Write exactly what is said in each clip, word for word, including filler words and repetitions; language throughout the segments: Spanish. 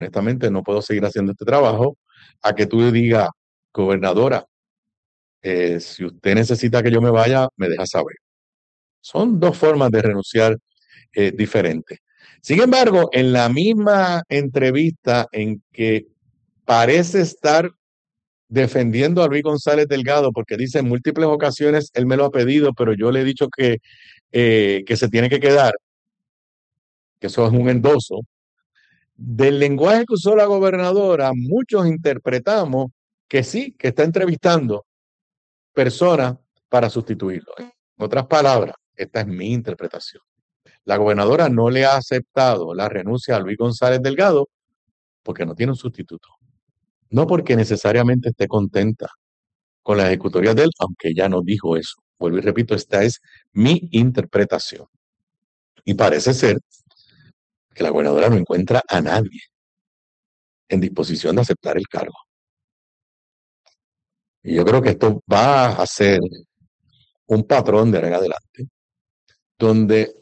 honestamente no puedo seguir haciendo este trabajo, a que tú le digas, gobernadora, eh, si usted necesita que yo me vaya, me deja saber. Son dos formas de renunciar eh, diferentes. Sin embargo, en la misma entrevista en que parece estar defendiendo a Luis González Delgado, porque dice en múltiples ocasiones, él me lo ha pedido, pero yo le he dicho que, eh, que se tiene que quedar, que eso es un endoso, del lenguaje que usó la gobernadora, muchos interpretamos que sí, que está entrevistando personas para sustituirlo. En otras palabras, esta es mi interpretación. La gobernadora no le ha aceptado la renuncia a Luis González Delgado porque no tiene un sustituto. No porque necesariamente esté contenta con la ejecutoria de él, aunque ella no dijo eso. Vuelvo y repito, esta es mi interpretación. Y parece ser que la gobernadora no encuentra a nadie en disposición de aceptar el cargo. Y yo creo que esto va a ser un patrón de ahora en adelante, donde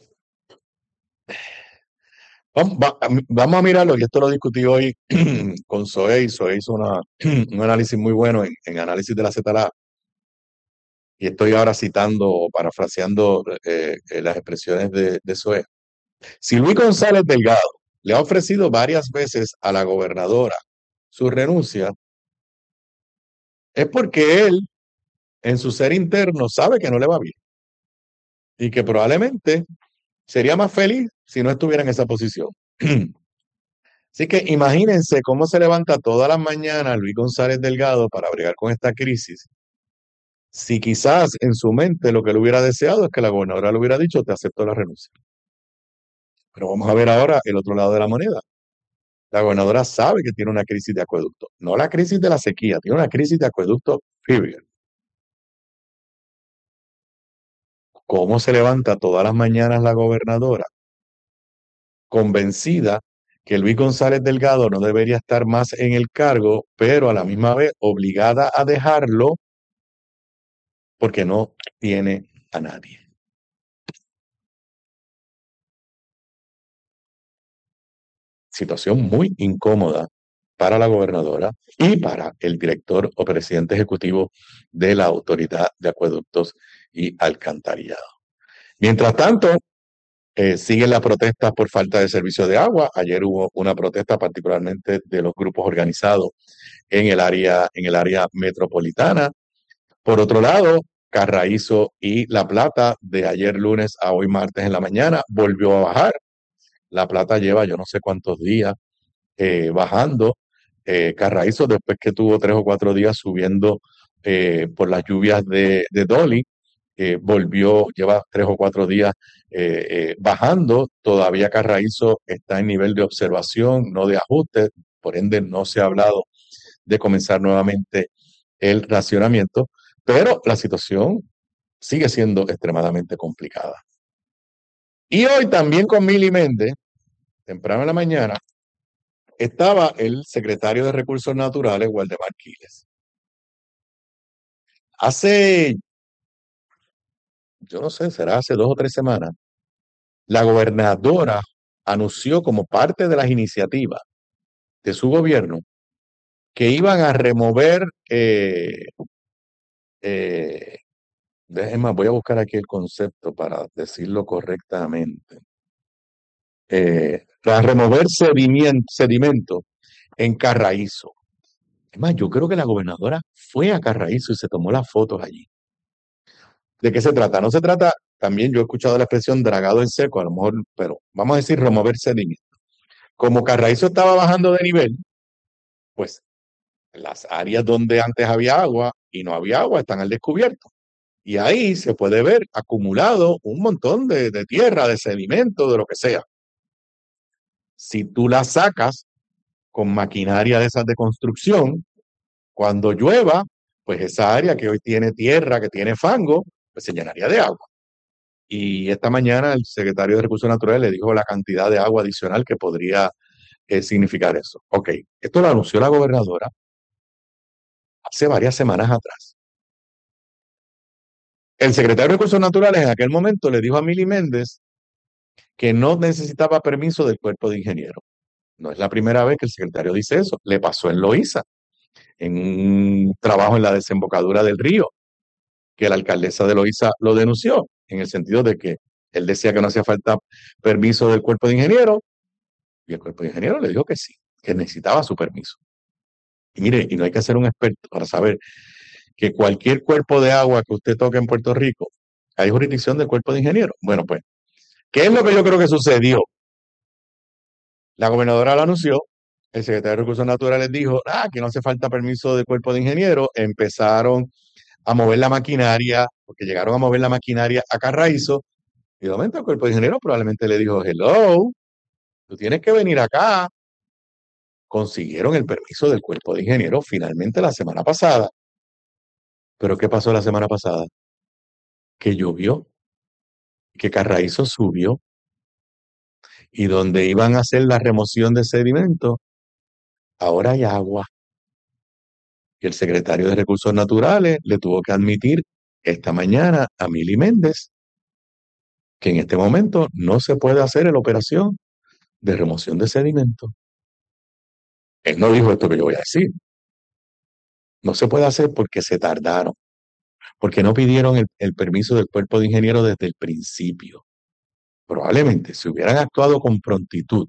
vamos, va- vamos a mirarlo, y esto lo discutí hoy con Zoe, y Zoe hizo una, un análisis muy bueno en, en análisis de la Z L A, y estoy ahora citando o parafraseando eh, eh, las expresiones de, de Zoe. Si Luis González Delgado le ha ofrecido varias veces a la gobernadora su renuncia, es porque él, en su ser interno, sabe que no le va bien y que probablemente sería más feliz si no estuviera en esa posición. Así que imagínense cómo se levanta todas las mañanas Luis González Delgado para bregar con esta crisis. Si quizás en su mente lo que él hubiera deseado es que la gobernadora le hubiera dicho, te acepto la renuncia. Pero vamos a ver ahora el otro lado de la moneda. La gobernadora sabe que tiene una crisis de acueducto, no la crisis de la sequía, tiene una crisis de acueducto, period. ¿Cómo se levanta todas las mañanas la gobernadora? Convencida que Luis González Delgado no debería estar más en el cargo, pero a la misma vez obligada a dejarlo porque no tiene a nadie. Situación muy incómoda para la gobernadora y para el director o presidente ejecutivo de la Autoridad de Acueductos y Alcantarillado. Mientras tanto, eh, siguen las protestas por falta de servicio de agua. Ayer hubo una protesta particularmente de los grupos organizados en el área, en el área metropolitana. Por otro lado, Carraízo y La Plata, de ayer lunes a hoy martes en la mañana, volvió a bajar. La Plata lleva yo no sé cuántos días eh, bajando. Eh, Carraízo, después que tuvo tres o cuatro días subiendo eh, por las lluvias de, de Dolly, eh, volvió, lleva tres o cuatro días eh, eh, bajando. Todavía Carraízo está en nivel de observación, no de ajuste, por ende no se ha hablado de comenzar nuevamente el racionamiento, pero la situación sigue siendo extremadamente complicada. Y hoy también con Mili Méndez, temprano en la mañana, estaba el secretario de Recursos Naturales, Waldemar Quiles. Hace, yo no sé, será hace dos o tres semanas, la gobernadora anunció como parte de las iniciativas de su gobierno que iban a remover, eh, eh, déjenme, voy a buscar aquí el concepto para decirlo correctamente, eh, a remover sedimento, sedimento en Carraízo. Es más, yo creo que la gobernadora fue a Carraízo y se tomó las fotos allí. ¿De qué se trata? No se trata, también yo he escuchado la expresión dragado en seco, a lo mejor, pero vamos a decir remover sedimento. Como Carraízo estaba bajando de nivel, pues las áreas donde antes había agua y no había agua están al descubierto. Y ahí se puede ver acumulado un montón de, de tierra, de sedimento, de lo que sea. Si tú la sacas con maquinaria de esas de construcción, cuando llueva, pues esa área que hoy tiene tierra, que tiene fango, pues se llenaría de agua. Y esta mañana el secretario de Recursos Naturales le dijo la cantidad de agua adicional que podría eh, significar eso. Ok, esto lo anunció la gobernadora hace varias semanas atrás. El secretario de Recursos Naturales en aquel momento le dijo a Mili Méndez que no necesitaba permiso del cuerpo de ingenieros. No es la primera vez que el secretario dice eso. Le pasó en Loíza, en un trabajo en la desembocadura del río, que la alcaldesa de Loíza lo denunció, en el sentido de que él decía que no hacía falta permiso del cuerpo de ingenieros, y el cuerpo de ingenieros le dijo que sí, que necesitaba su permiso. Y mire, y no hay que ser un experto para saber que cualquier cuerpo de agua que usted toque en Puerto Rico, hay jurisdicción del cuerpo de ingenieros. Bueno, pues, ¿qué es lo que yo creo que sucedió? La gobernadora lo anunció, el secretario de Recursos Naturales dijo, ah, que no hace falta permiso del cuerpo de ingenieros, empezaron a mover la maquinaria, porque llegaron a mover la maquinaria a Carraízo, y de momento el cuerpo de ingenieros probablemente le dijo, hello, tú tienes que venir acá. Consiguieron el permiso del cuerpo de ingenieros finalmente la semana pasada. Pero ¿qué pasó la semana pasada? Que llovió, que Carraízo subió, y donde iban a hacer la remoción de sedimento, ahora hay agua. Y el secretario de Recursos Naturales le tuvo que admitir esta mañana a Mili Méndez que en este momento no se puede hacer la operación de remoción de sedimento. Él no dijo esto que yo voy a decir. No se puede hacer porque se tardaron, porque no pidieron el, el permiso del cuerpo de ingenieros desde el principio. Probablemente si hubieran actuado con prontitud,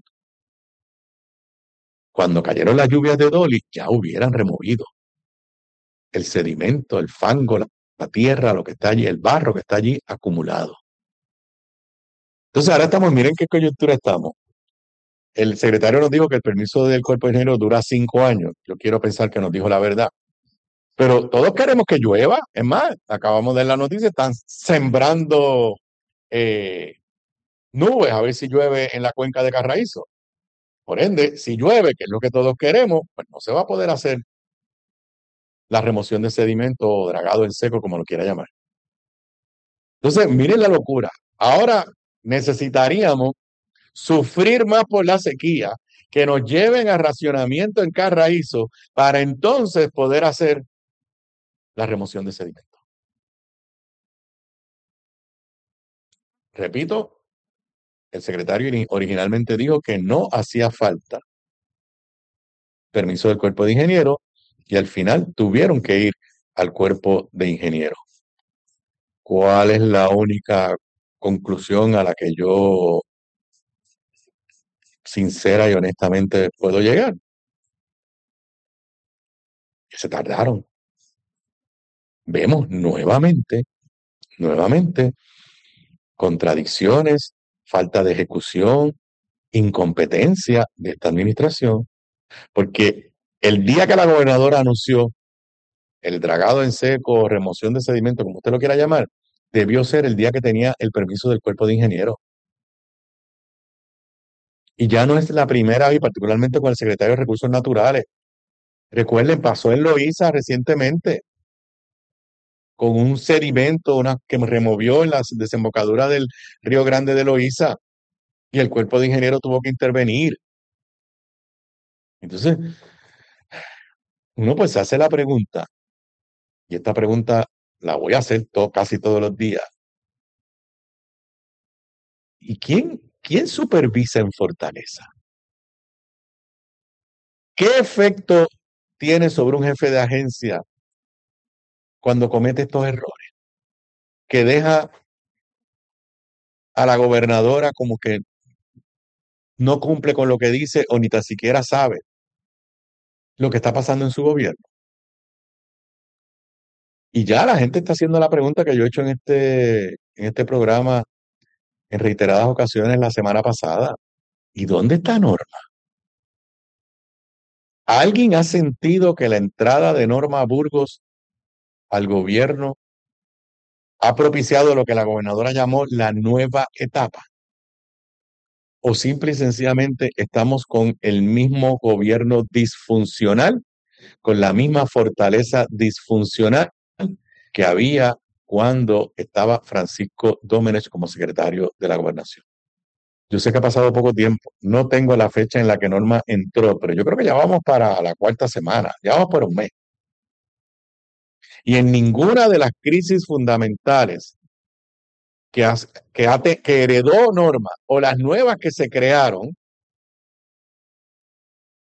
cuando cayeron las lluvias de Dolly, ya hubieran removido el sedimento, el fango, la, la tierra, lo que está allí, el barro que está allí acumulado. Entonces ahora estamos, miren qué coyuntura estamos. El secretario nos dijo que el permiso del cuerpo de ingenieros dura cinco años. Yo quiero pensar que nos dijo la verdad. Pero todos queremos que llueva. Es más, acabamos de ver la noticia, están sembrando eh, nubes a ver si llueve en la cuenca de Carraízo. Por ende, si llueve, que es lo que todos queremos, pues no se va a poder hacer la remoción de sedimento o dragado en seco, como lo quiera llamar. Entonces, miren la locura. Ahora necesitaríamos sufrir más por la sequía, que nos lleven a racionamiento en Carraízo para entonces poder hacer la remoción de sedimento. Repito, el secretario originalmente dijo que no hacía falta permiso del cuerpo de ingenieros y al final tuvieron que ir al cuerpo de ingenieros. ¿Cuál es la única conclusión a la que yo sincera y honestamente puedo llegar? Que se tardaron. Vemos nuevamente, nuevamente, contradicciones, falta de ejecución, incompetencia de esta administración, porque el día que la gobernadora anunció el dragado en seco, remoción de sedimento, como usted lo quiera llamar, debió ser el día que tenía el permiso del cuerpo de ingenieros. Y ya no es la primera vez, particularmente con el secretario de Recursos Naturales. Recuerden, pasó en Loíza recientemente, con un sedimento una, que removió en la desembocadura del Río Grande de Loíza, y el cuerpo de ingenieros tuvo que intervenir. Entonces, uno pues se hace la pregunta, y esta pregunta la voy a hacer to- casi todos los días. ¿Y quién, quién supervisa en Fortaleza? ¿Qué efecto tiene sobre un jefe de agencia cuando comete estos errores? Que deja a la gobernadora como que no cumple con lo que dice o ni tan siquiera sabe lo que está pasando en su gobierno. Y ya la gente está haciendo la pregunta que yo he hecho en este, en este programa en reiteradas ocasiones la semana pasada. ¿Y dónde está Norma? ¿Alguien ha sentido que la entrada de Norma Burgos al gobierno ha propiciado lo que la gobernadora llamó la nueva etapa? ¿O simple y sencillamente estamos con el mismo gobierno disfuncional, con la misma fortaleza disfuncional que había cuando estaba Francisco Domenech como secretario de la gobernación? Yo sé que ha pasado poco tiempo, no tengo la fecha en la que Norma entró, pero yo creo que ya vamos para la cuarta semana, ya vamos por un mes. Y en ninguna de las crisis fundamentales que, has, que, ha, que heredó Norma o las nuevas que se crearon,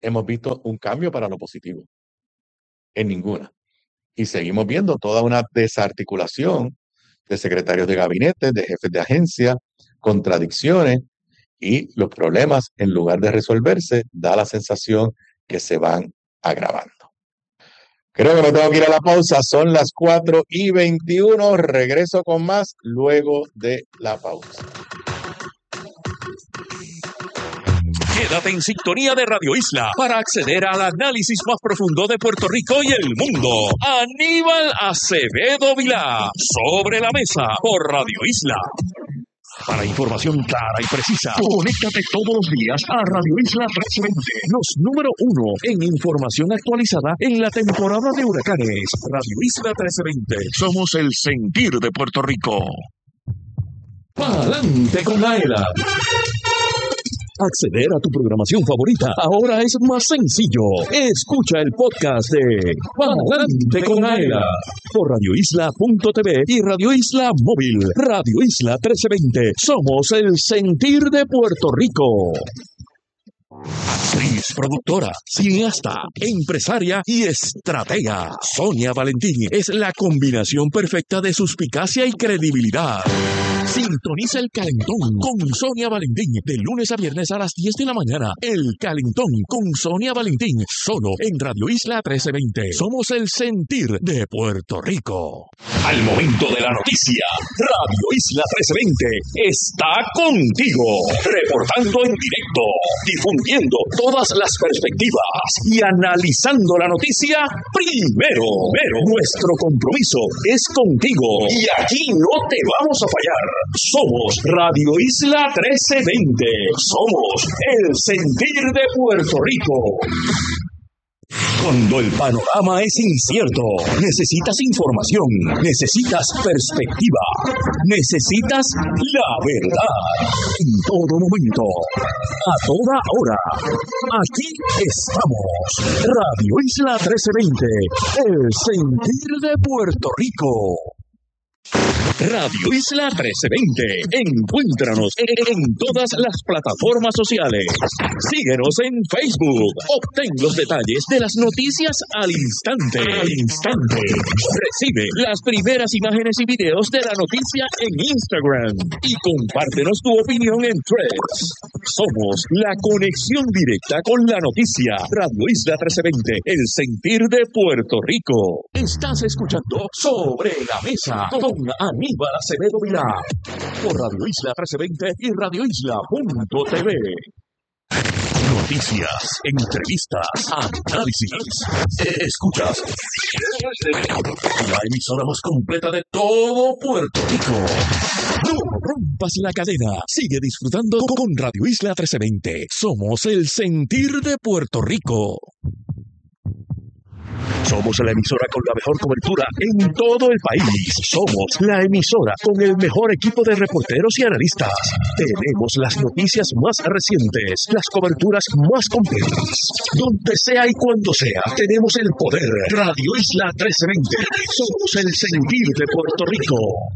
hemos visto un cambio para lo positivo. En ninguna. Y seguimos viendo toda una desarticulación de secretarios de gabinete, de jefes de agencia, contradicciones, y los problemas, en lugar de resolverse, da la sensación que se van agravando. Creo que me tengo que ir a la pausa. Son las cuatro y veintiuno. Regreso con más luego de la pausa. Quédate en sintonía de Radio Isla para acceder al análisis más profundo de Puerto Rico y el mundo. Aníbal Acevedo Vilá, Sobre la Mesa, por Radio Isla. Para información clara y precisa, conéctate todos los días a Radio Isla trescientos veinte, los número uno en información actualizada en la temporada de huracanes. Radio Isla trescientos veinte, somos el sentir de Puerto Rico. Pa'lante con Aela. Acceder a tu programación favorita ahora es más sencillo. Escucha el podcast de Pa'lante con Aela por radio isla punto t v y Radio Isla Móvil. Radio Isla trece veinte. Somos el sentir de Puerto Rico. Actriz, productora, cineasta, empresaria y estratega. Sonia Valentín es la combinación perfecta de suspicacia y credibilidad. Sintoniza El Calentón con Sonia Valentín de lunes a viernes a las diez de la mañana. El Calentón con Sonia Valentín, solo en Radio Isla trece veinte. Somos el sentir de Puerto Rico. Al momento de la noticia, Radio Isla trece veinte está contigo, reportando en directo, difundiendo todas las perspectivas y analizando la noticia primero. Pero nuestro compromiso es contigo y aquí no te vamos a fallar. Somos Radio Isla trece veinte. Somos el sentir de Puerto Rico. Cuando el panorama es incierto, necesitas información, necesitas perspectiva, necesitas la verdad. En todo momento, a toda hora, aquí estamos. Radio Isla trece veinte, el sentir de Puerto Rico. Radio Isla trece veinte. Encuéntranos en, en todas las plataformas sociales. Síguenos en Facebook. Obtén los detalles de las noticias al instante. Al instante. Recibe las primeras imágenes y videos de la noticia en Instagram. Y compártenos tu opinión en Threads. Somos la conexión directa con la noticia. Radio Isla trece veinte. El sentir de Puerto Rico. Estás escuchando Sobre la Mesa con Aníbal Acevedo Vilá por Radio Isla trece veinte y radio isla punto t v. Noticias, entrevistas, análisis. Escuchas la emisora más completa de todo Puerto Rico. No rompas la cadena. Sigue disfrutando con Radio Isla trece veinte. Somos el sentir de Puerto Rico. Somos la emisora con la mejor cobertura en todo el país. Somos la emisora con el mejor equipo de reporteros y analistas. Tenemos las noticias más recientes, las coberturas más completas. Donde sea y cuando sea, tenemos el poder. Radio Isla trece veinte. Somos el sentir de Puerto Rico.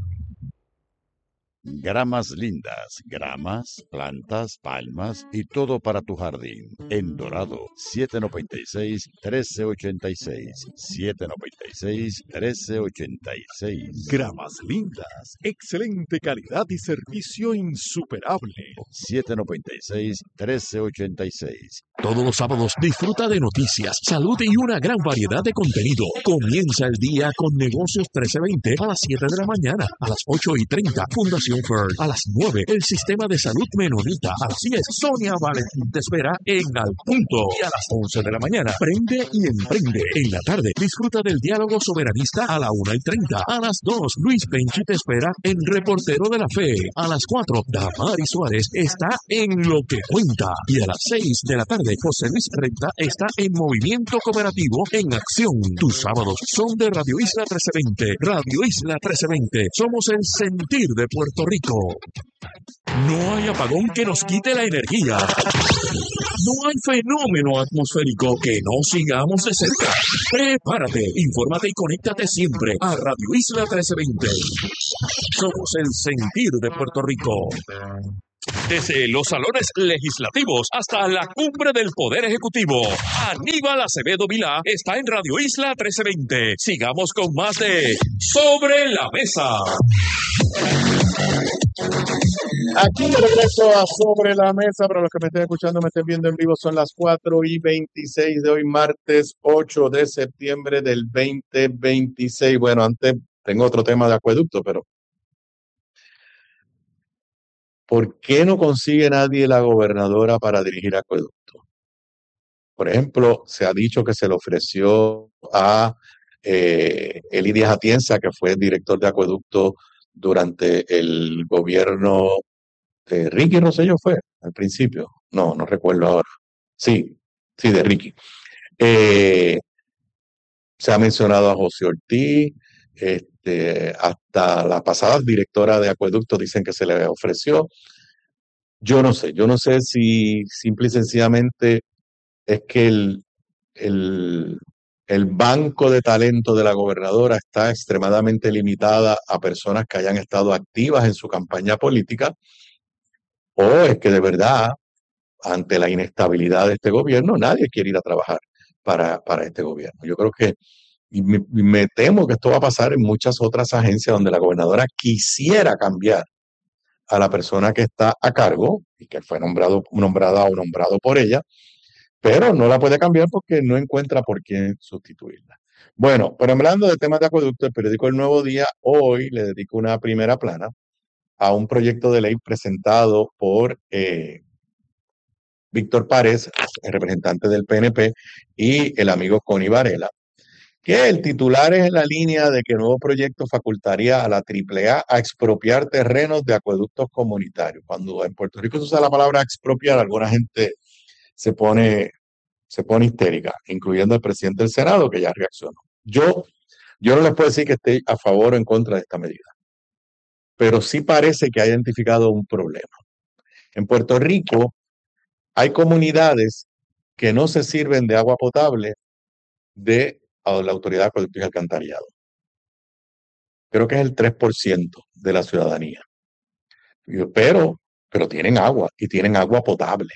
Gramas lindas, gramas, plantas, palmas y todo para tu jardín. En Dorado, siete noventa y seis, trece ochenta y seis. siete noventa y seis, trece ochenta y seis. Gramas lindas, excelente calidad y servicio insuperable. siete noventa y seis, trece ochenta y seis. Todos los sábados disfruta de noticias, salud y una gran variedad de contenido. Comienza el día con Negocios trece veinte a las siete de la mañana, a las ocho y treinta, Fundación First, a las nueve, el Sistema de Salud Menonita, a las diez, Sonia Valentín te espera en Al Punto, y a las once de la mañana, Prende y Emprende. En la tarde, disfruta del Diálogo Soberanista a la una y treinta, a las dos, Luis Penchi te espera en Reportero de la Fe, a las cuatro, Damari Suárez está en Lo que Cuenta, y a las seis de la tarde, José Luis Renta está en Movimiento Cooperativo en Acción. Tus sábados son de Radio Isla trece veinte. Radio Isla trece veinte. Somos el sentir de Puerto Rico. No hay apagón que nos quite la energía. No hay fenómeno atmosférico que no sigamos de cerca. Prepárate, infórmate y conéctate siempre a Radio Isla trece veinte. Somos el sentir de Puerto Rico. Desde los salones legislativos hasta la cumbre del Poder Ejecutivo, Aníbal Acevedo Vilá está en Radio Isla trece veinte. Sigamos con más de Sobre la Mesa. Aquí de regreso a Sobre la Mesa. Para los que me estén escuchando, me estén viendo en vivo, son las cuatro y veintiséis de hoy, martes ocho de septiembre del veinte veintiséis. Bueno, antes tengo otro tema de acueducto, pero ¿por qué no consigue nadie la gobernadora para dirigir acueducto? Por ejemplo, se ha dicho que se le ofreció a eh, Eli Díaz Atienza, que fue director de acueducto durante el gobierno de Ricky Rosselló, fue al principio. No, no recuerdo ahora. Sí, sí, de Ricky. Eh, se ha mencionado a José Ortiz, este, hasta la pasada directora de acueducto dicen que se le ofreció. Yo no sé, yo no sé si simple y sencillamente es que el, el, el banco de talento de la gobernadora está extremadamente limitada a personas que hayan estado activas en su campaña política, o es que de verdad, ante la inestabilidad de este gobierno, nadie quiere ir a trabajar para, para este gobierno. Yo creo que, y me, me temo que esto va a pasar en muchas otras agencias donde la gobernadora quisiera cambiar a la persona que está a cargo y que fue nombrado, nombrada o nombrado por ella, pero no la puede cambiar porque no encuentra por quién sustituirla. Bueno, pero hablando de temas de acueducto, el periódico El Nuevo Día hoy le dedica una primera plana a un proyecto de ley presentado por eh, Víctor Párez, el representante del P N P, y el amigo Connie Varela, que el titular es en la línea de que el nuevo proyecto facultaría a la Triple A a expropiar terrenos de acueductos comunitarios. Cuando en Puerto Rico se usa la palabra expropiar, alguna gente se pone, se pone histérica, incluyendo el presidente del Senado, que ya reaccionó. Yo, yo no les puedo decir que esté a favor o en contra de esta medida, pero sí parece que ha identificado un problema. En Puerto Rico hay comunidades que no se sirven de agua potable de la Autoridad de Acueductos y Alcantarillado. Creo que es el tres por ciento de la ciudadanía. Pero, pero tienen agua y tienen agua potable.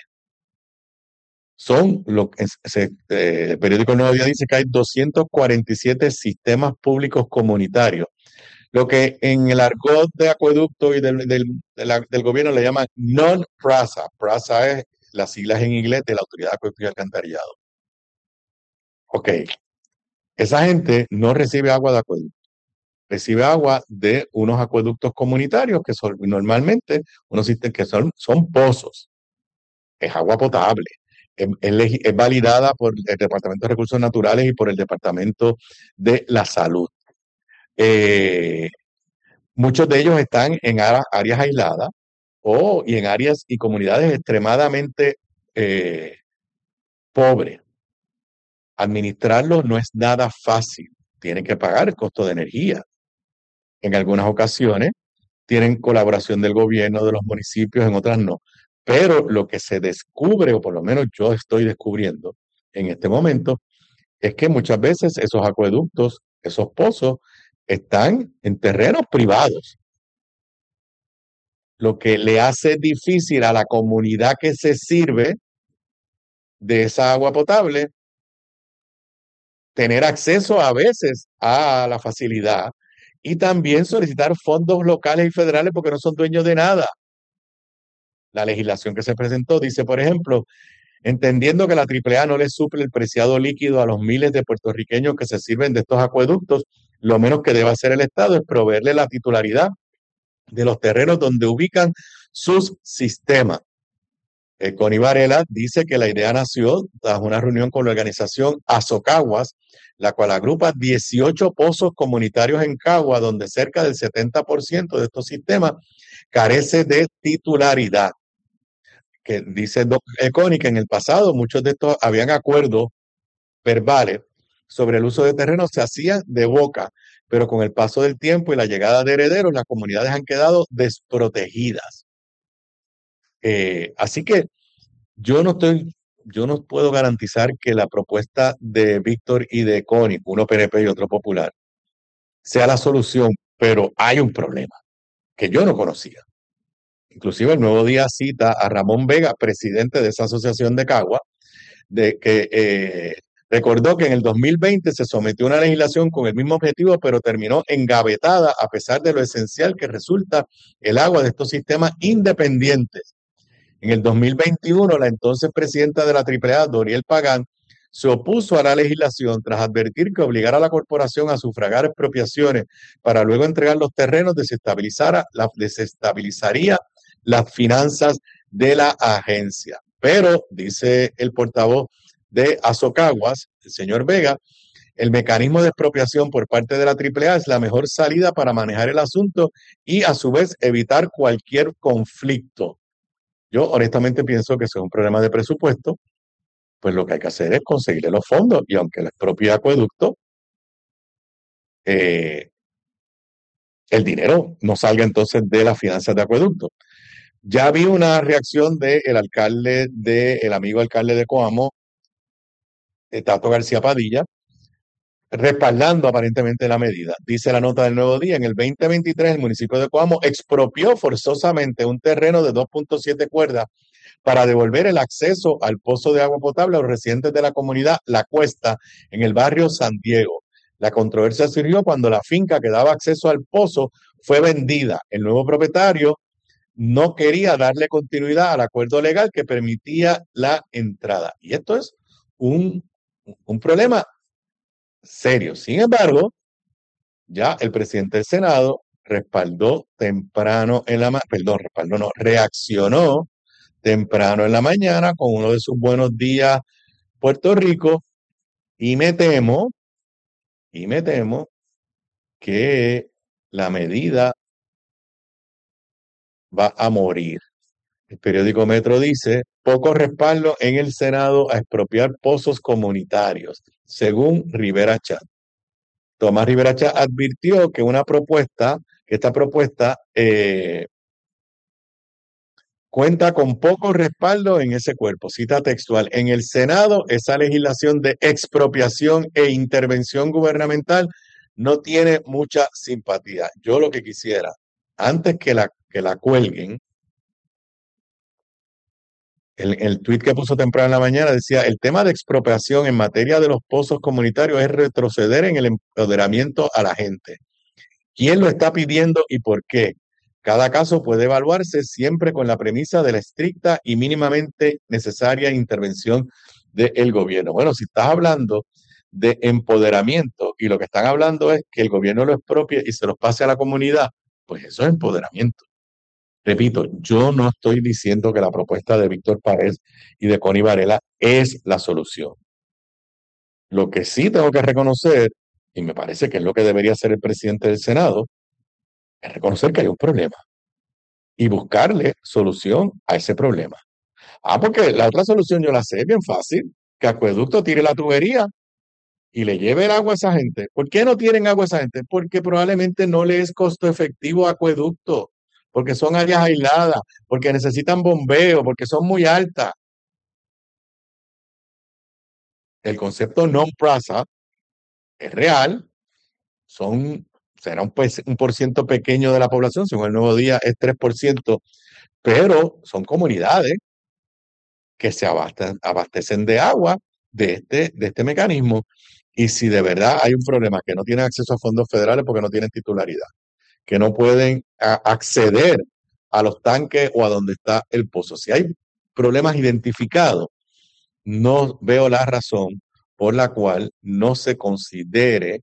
Son lo que se, eh, el periódico El Nuevo Día dice que hay doscientos cuarenta y siete sistemas públicos comunitarios, lo que en el argot de acueducto y del, del, de la, del gobierno le llaman non-PRASA. PRASA es las siglas en inglés de la Autoridad de Acueductos y Alcantarillado. Ok, esa gente no recibe agua de acueducto, recibe agua de unos acueductos comunitarios que son normalmente unos sistemas que son, son pozos. Es agua potable. Es, es, es validada por el Departamento de Recursos Naturales y por el Departamento de la Salud. Eh, muchos de ellos están en áreas aisladas o y en áreas y comunidades extremadamente eh, pobres. Administrarlos no es nada fácil. Tienen que pagar el costo de energía. En algunas ocasiones tienen colaboración del gobierno, de los municipios, en otras no. Pero lo que se descubre, o por lo menos yo estoy descubriendo en este momento, es que muchas veces esos acueductos, esos pozos, están en terrenos privados. Lo que le hace difícil a la comunidad que se sirve de esa agua potable tener acceso a veces a la facilidad y también solicitar fondos locales y federales porque no son dueños de nada. La legislación que se presentó dice, por ejemplo, entendiendo que la Triple A no le suple el preciado líquido a los miles de puertorriqueños que se sirven de estos acueductos, lo menos que debe hacer el Estado es proveerle la titularidad de los terrenos donde ubican sus sistemas. Eh, Connie Varela dice que la idea nació tras una reunión con la organización Azocaguas, la cual agrupa dieciocho pozos comunitarios en Cagua, donde cerca del setenta por ciento de estos sistemas carece de titularidad. Que dice Connie que en el pasado muchos de estos habían acuerdos verbales sobre el uso de terrenos, se hacían de boca, pero con el paso del tiempo y la llegada de herederos, las comunidades han quedado desprotegidas. Eh, así que yo no estoy, yo no puedo garantizar que la propuesta de Víctor y de Connie, uno P N P y otro Popular, sea la solución, pero hay un problema que yo no conocía. Inclusive el Nuevo Día cita a Ramón Vega, presidente de esa asociación de Cagua, de que eh, recordó que en el dos mil veinte se sometió a una legislación con el mismo objetivo, pero terminó engavetada a pesar de lo esencial que resulta el agua de estos sistemas independientes. En el dos mil veintiuno, la entonces presidenta de la Triple A, Doriel Pagán, se opuso a la legislación tras advertir que obligar a la corporación a sufragar expropiaciones para luego entregar los terrenos desestabilizara, la, desestabilizaría las finanzas de la agencia. Pero, dice el portavoz de Azocaguas, el señor Vega, el mecanismo de expropiación por parte de la Triple A es la mejor salida para manejar el asunto y a su vez evitar cualquier conflicto. Yo honestamente pienso que eso es un problema de presupuesto, pues lo que hay que hacer es conseguirle los fondos y aunque el propio acueducto, eh, el dinero no salga entonces de las finanzas de acueducto. Ya vi una reacción del alcalde, del amigo alcalde de Coamo, Tato García Padilla, respaldando aparentemente la medida. Dice la nota del Nuevo Día, en el veinte veintitrés el municipio de Coamo expropió forzosamente un terreno de dos punto siete cuerdas para devolver el acceso al pozo de agua potable a los residentes de la comunidad La Cuesta en el barrio San Diego. La controversia surgió cuando la finca que daba acceso al pozo fue vendida. El nuevo propietario no quería darle continuidad al acuerdo legal que permitía la entrada. Y esto es un, un problema serio. Sin embargo, ya el presidente del Senado respaldó temprano en la, perdón, respaldó no, reaccionó temprano en la mañana con uno de sus buenos días Puerto Rico y me temo, y me temo que la medida va a morir. El periódico Metro dice, poco respaldo en el Senado a expropiar pozos comunitarios, según Rivera Chat. Tomás Rivera Chat advirtió que una propuesta, que esta propuesta eh, cuenta con poco respaldo en ese cuerpo. Cita textual. En el Senado, esa legislación de expropiación e intervención gubernamental no tiene mucha simpatía. Yo lo que quisiera, antes que la, que la cuelguen, el, el tuit que puso temprano en la mañana decía, el tema de expropiación en materia de los pozos comunitarios es retroceder en el empoderamiento a la gente. ¿Quién lo está pidiendo y por qué? Cada caso puede evaluarse siempre con la premisa de la estricta y mínimamente necesaria intervención del gobierno. Bueno, si estás hablando de empoderamiento y lo que están hablando es que el gobierno lo expropie y se los pase a la comunidad, pues eso es empoderamiento. Repito, yo no estoy diciendo que la propuesta de Víctor Páez y de Connie Varela es la solución. Lo que sí tengo que reconocer, y me parece que es lo que debería hacer el presidente del Senado, es reconocer que hay un problema y buscarle solución a ese problema. Ah, porque la otra solución yo la sé, es bien fácil, que Acueducto tire la tubería y le lleve el agua a esa gente. ¿Por qué no tienen agua a esa gente? Porque probablemente no le es costo efectivo a Acueducto, porque son áreas aisladas, porque necesitan bombeo, porque son muy altas. El concepto non-prasa es real, son, será un, un por ciento pequeño de la población, según el Nuevo Día es tres por ciento, pero son comunidades que se abastecen, abastecen de agua de este, de este mecanismo. Y si de verdad hay un problema que no tienen acceso a fondos federales porque no tienen titularidad, que no pueden a, acceder a los tanques o a donde está el pozo, si hay problemas identificados, no veo la razón por la cual no se considere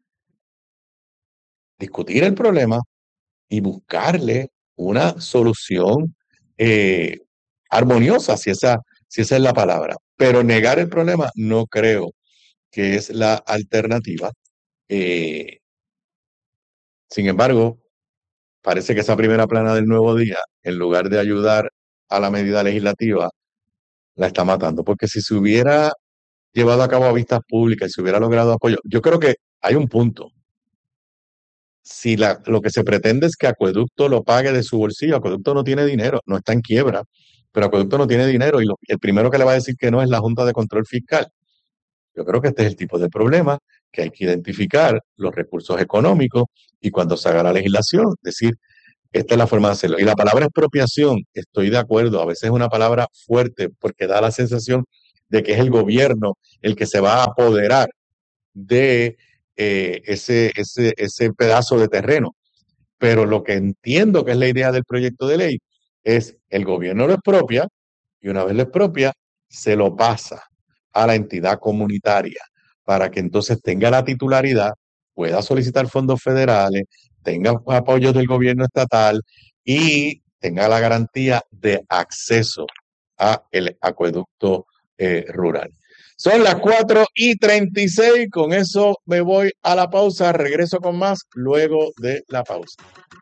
discutir el problema y buscarle una solución eh, armoniosa, si esa, si esa es la palabra. Pero negar el problema no creo que es la alternativa. Eh, sin embargo, parece que esa primera plana del Nuevo Día, en lugar de ayudar a la medida legislativa, la está matando. Porque si se hubiera llevado a cabo a vistas públicas y se hubiera logrado apoyo, yo creo que hay un punto. Si la, lo que se pretende es que Acueducto lo pague de su bolsillo, Acueducto no tiene dinero, no está en quiebra, pero Acueducto no tiene dinero y lo, el primero que le va a decir que no es la Junta de Control Fiscal. Yo creo que este es el tipo de problema que hay que identificar los recursos económicos y cuando se haga la legislación, decir, esta es la forma de hacerlo. Y la palabra expropiación, estoy de acuerdo, a veces es una palabra fuerte porque da la sensación de que es el gobierno el que se va a apoderar de eh, ese, ese, ese pedazo de terreno. Pero lo que entiendo que es la idea del proyecto de ley es el gobierno lo expropia y una vez lo expropia, se lo pasa a la entidad comunitaria para que entonces tenga la titularidad, pueda solicitar fondos federales, tenga apoyos del gobierno estatal y tenga la garantía de acceso a el acueducto eh, rural. Son las cuatro y treinta y seis, con eso me voy a la pausa, regreso con más luego de la pausa.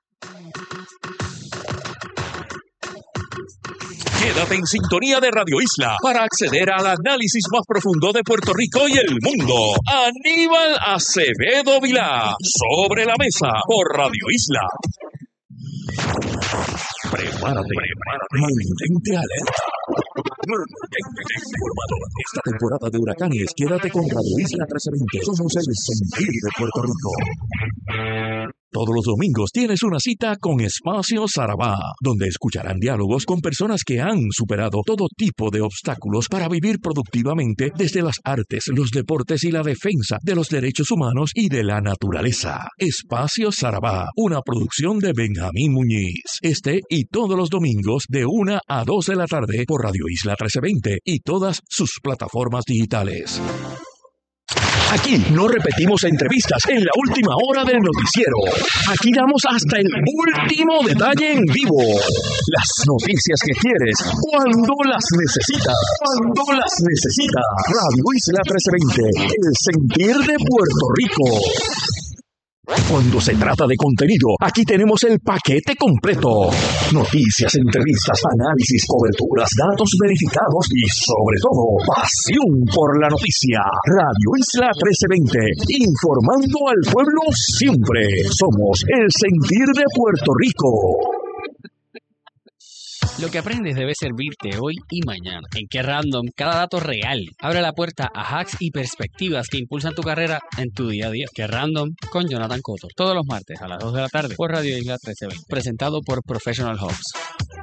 Quédate en sintonía de Radio Isla para acceder al análisis más profundo de Puerto Rico y el mundo. Aníbal Acevedo Vilá, Sobre la Mesa, por Radio Isla. Prepárate, prepárate, mantente alerta. Mantente informado. Esta temporada de huracanes, quédate con Radio Isla trece veinte. Somos el sentir de Puerto Rico. Todos los domingos tienes una cita con Espacio Sarabá, donde escucharán diálogos con personas que han superado todo tipo de obstáculos para vivir productivamente desde las artes, los deportes y la defensa de los derechos humanos y de la naturaleza. Espacio Sarabá, una producción de Benjamín Muñiz. Este y todos los domingos de una a dos de la tarde por Radio Isla trece veinte y todas sus plataformas digitales. Aquí no repetimos entrevistas en la última hora del noticiero. Aquí damos hasta el último detalle en vivo. Las noticias que quieres, cuando las necesitas. Cuando las necesitas. Radio Isla trece veinte, el sentir de Puerto Rico. Cuando se trata de contenido, aquí tenemos el paquete completo. Noticias, entrevistas, análisis, coberturas, datos verificados y, sobre todo, pasión por la noticia. Radio Isla trece veinte, informando al pueblo siempre. Somos el sentir de Puerto Rico. Lo que aprendes debe servirte hoy y mañana. En Qué Random, cada dato real abre la puerta a hacks y perspectivas que impulsan tu carrera en tu día a día. Qué Random con Jonathan Cotto. Todos los martes a las dos de la tarde por Radio Isla trece veinte. Presentado por Professional Hubs.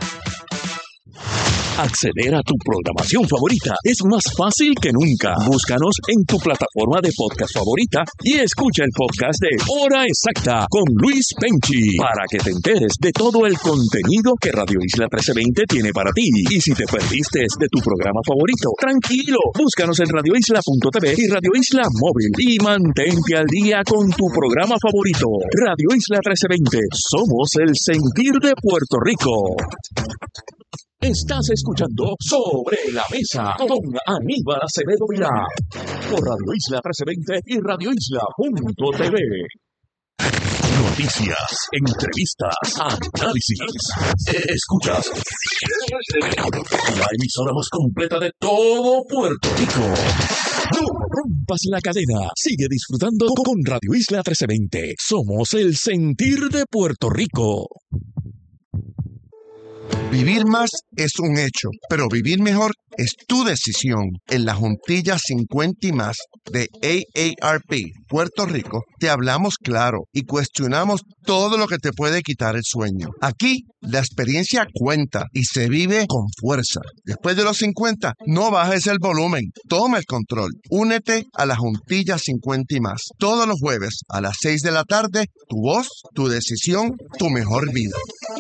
Acceder a tu programación favorita es más fácil que nunca. Búscanos en tu plataforma de podcast favorita y escucha el podcast de Hora Exacta con Luis Penchi para que te enteres de todo el contenido que Radio Isla trece veinte tiene para ti. Y si te perdiste de tu programa favorito, tranquilo, búscanos en radio isla punto t v y Radio Isla Móvil y mantente al día con tu programa favorito. Radio Isla trece veinte, somos el sentir de Puerto Rico. Estás escuchando Sobre la Mesa con Aníbal Acevedo Vilá por Radio Isla trece veinte y radio isla punto t v. Noticias, entrevistas, análisis. Escuchas la emisora más completa de todo Puerto Rico. No rompas la cadena. Sigue disfrutando con Radio Isla trece veinte. Somos el sentir de Puerto Rico. Vivir más es un hecho, pero vivir mejor es tu decisión. En la Juntilla cincuenta y más de A A R P Puerto Rico, te hablamos claro y cuestionamos todo lo que te puede quitar el sueño. Aquí, la experiencia cuenta y se vive con fuerza. Después de los cincuenta, no bajes el volumen. Toma el control. Únete a la Juntilla cincuenta y más. Todos los jueves a las seis de la tarde, tu voz, tu decisión, tu mejor vida.